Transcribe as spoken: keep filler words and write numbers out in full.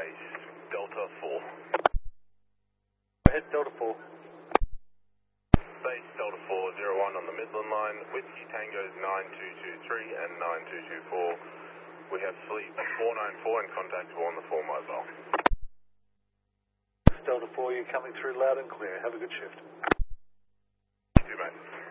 base, Delta four. Head Delta four. Base Delta four, zero one on the Midland line, Whiskey Tango's nine two two three and nine two two four. We have fleet four nine four and contactable on the four mobile. Delta four, you're coming through loud and clear. Have a good shift. You too, mate.